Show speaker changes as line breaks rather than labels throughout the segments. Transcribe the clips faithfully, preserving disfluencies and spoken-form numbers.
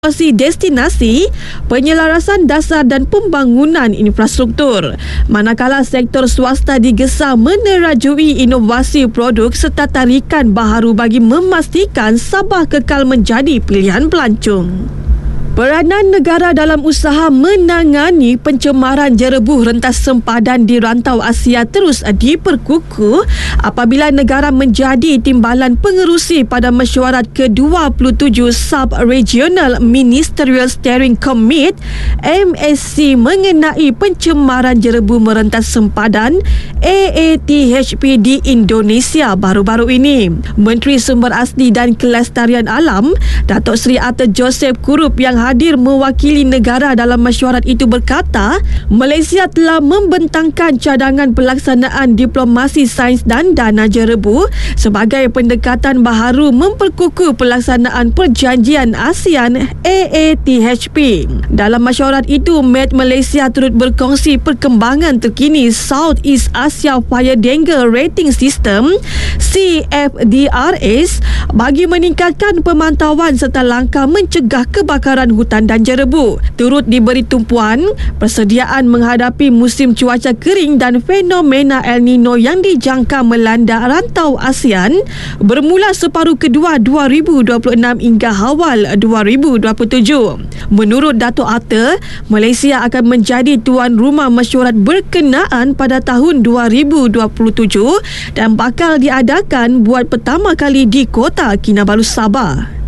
destinasi, penyelarasan dasar dan pembangunan infrastruktur. Manakala sektor swasta digesa menerajui inovasi produk serta tarikan baharu bagi memastikan Sabah kekal menjadi pilihan pelancong. Peranan negara dalam usaha menangani pencemaran jerebuh rentas sempadan di rantau Asia terus diperkukuh apabila negara menjadi timbalan pengerusi pada mesyuarat ke dua puluh tujuh Sub-Regional Ministerial Steering Committee M S C mengenai pencemaran jerebuh merentas sempadan A A T H P di Indonesia baru-baru ini. Menteri Sumber Asli dan Kelestarian Alam Datuk Seri Arthur Joseph Kurup yang hadir mewakili negara dalam mesyuarat itu berkata, Malaysia telah membentangkan cadangan pelaksanaan diplomasi sains dan dana jerebuh sebagai pendekatan baharu memperkukuh pelaksanaan perjanjian ASEAN A A T H P. Dalam mesyuarat itu, M E T Malaysia turut berkongsi perkembangan terkini Southeast Asia Fire Danger Rating System C F D R S bagi meningkatkan pemantauan serta langkah mencegah kebakaran hutan dan jerebuh. Turut diberi tumpuan persediaan menghadapi musim cuaca kering dan fenomena El Nino yang dijangka melanda rantau ASEAN bermula separuh kedua dua ribu dua puluh enam hingga awal dua ribu dua puluh tujuh. Menurut Datuk Arthur, Malaysia akan menjadi tuan rumah mesyuarat berkenaan pada tahun dua ribu dua puluh tujuh dan bakal diadakan buat pertama kali di Kota Kinabalu, Sabah.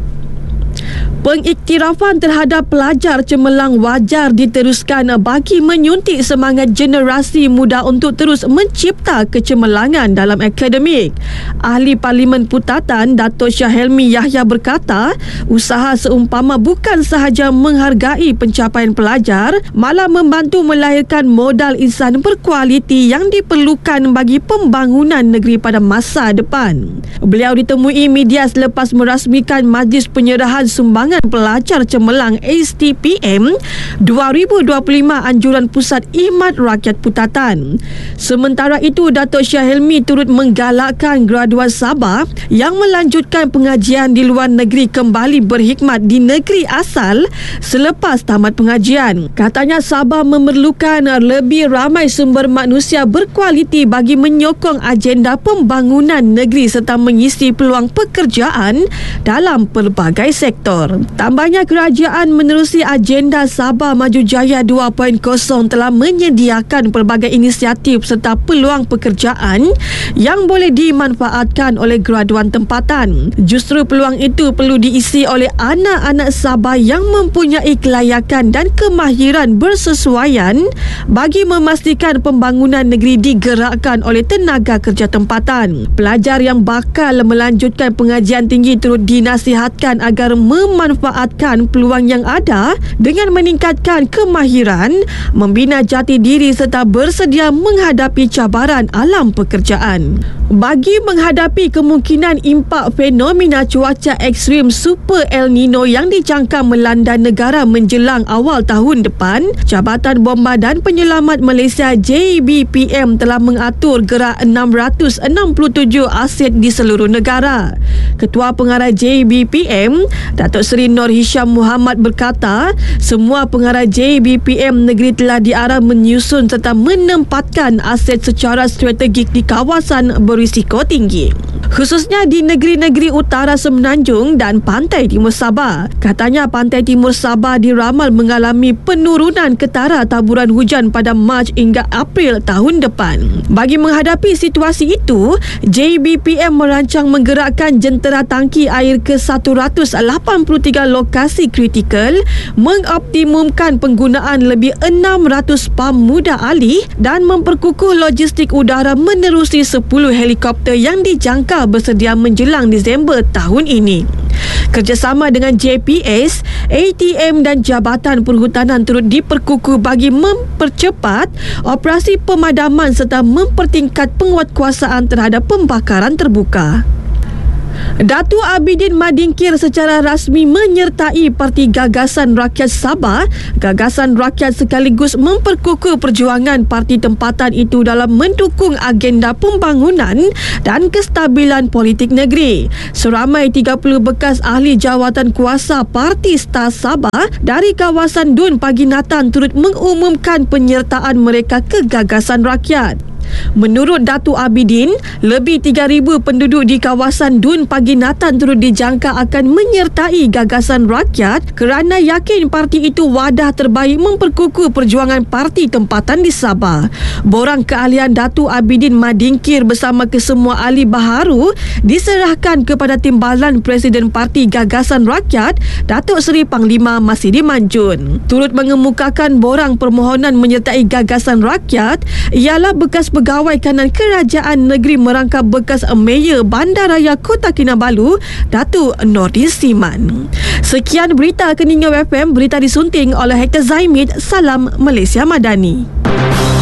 Pengiktirafan terhadap pelajar cemerlang wajar diteruskan bagi menyuntik semangat generasi muda untuk terus mencipta kecemerlangan dalam akademik. Ahli Parlimen Putatan Dato' Shah Helmi Yahya berkata, usaha seumpama bukan sahaja menghargai pencapaian pelajar, malah membantu melahirkan modal insan berkualiti yang diperlukan bagi pembangunan negeri pada masa depan. Beliau ditemui media selepas merasmikan Majlis Penyerahan Sumbangan Pelajar Cemerlang S T P M dua ribu dua puluh lima Anjuran Pusat Khidmat Rakyat Putatan. Sementara itu, Dato' Shah Helmi turut menggalakkan graduan Sabah yang melanjutkan pengajian di luar negeri kembali berkhidmat di negeri asal selepas tamat pengajian. Katanya Sabah memerlukan lebih ramai sumber manusia berkualiti bagi menyokong agenda pembangunan negeri serta mengisi peluang pekerjaan dalam pelbagai sektor. Tambahnya, kerajaan menerusi agenda Sabah Maju Jaya dua titik kosong telah menyediakan pelbagai inisiatif serta peluang pekerjaan yang boleh dimanfaatkan oleh graduan tempatan. Justru peluang itu perlu diisi oleh anak-anak Sabah yang mempunyai kelayakan dan kemahiran bersesuaian bagi memastikan pembangunan negeri digerakkan oleh tenaga kerja tempatan. Pelajar yang bakal melanjutkan pengajian tinggi turut dinasihatkan agar memanfaatkan peluang yang ada dengan meningkatkan kemahiran, membina jati diri serta bersedia menghadapi cabaran alam pekerjaan. Bagi menghadapi kemungkinan impak fenomena cuaca ekstrim Super El Nino yang dijangka melanda negara menjelang awal tahun depan, Jabatan Bomba dan Penyelamat Malaysia J B P M telah mengatur gerak enam ratus enam puluh tujuh aset di seluruh negara. Ketua Pengarah J B P M, Datuk Seri Nur Hisham Muhammad berkata, semua pengarah J B P M negeri telah diarah menyusun serta menempatkan aset secara strategik di kawasan berisiko tinggi, khususnya di negeri-negeri utara Semenanjung dan pantai timur Sabah. Katanya pantai timur Sabah diramal mengalami penurunan ketara taburan hujan pada Mac hingga April tahun depan. Bagi menghadapi situasi itu, J B P M merancang menggerakkan jentera tangki air ke seratus lapan puluh tiga lokasi kritikal, mengoptimumkan penggunaan lebih enam ratus pam mudah alih dan memperkukuh logistik udara menerusi sepuluh helikopter yang dijangka bersedia menjelang Disember tahun ini. Kerjasama dengan J P S, A T M dan Jabatan Perhutanan turut diperkukuh bagi mempercepat operasi pemadaman serta mempertingkat penguatkuasaan terhadap pembakaran terbuka. Datuk Abidin Madingkir secara rasmi menyertai Parti Gagasan Rakyat Sabah. Gagasan Rakyat sekaligus memperkukuh perjuangan parti tempatan itu dalam mendukung agenda pembangunan dan kestabilan politik negeri. Seramai tiga puluh bekas ahli jawatan kuasa Parti Star Sabah dari kawasan Dun Paginatan turut mengumumkan penyertaan mereka ke Gagasan Rakyat. Menurut Datuk Abidin, lebih tiga ribu penduduk di kawasan Dun Paginatan turut dijangka akan menyertai Gagasan Rakyat kerana yakin parti itu wadah terbaik memperkukuh perjuangan parti tempatan di Sabah. Borang keahlian Datuk Abidin Madingkir bersama kesemua ahli baharu diserahkan kepada Timbalan Presiden Parti Gagasan Rakyat, Datuk Seri Panglima Masidi Manjun. Turut mengemukakan borang permohonan menyertai Gagasan Rakyat ialah bekas Pegawai Kanan Kerajaan Negeri merangkap bekas Mayor Bandaraya Kota Kinabalu, Datuk Nordin Siman. Sekian berita Keningau F M, berita disunting oleh Hector Zaimid. Salam Malaysia Madani.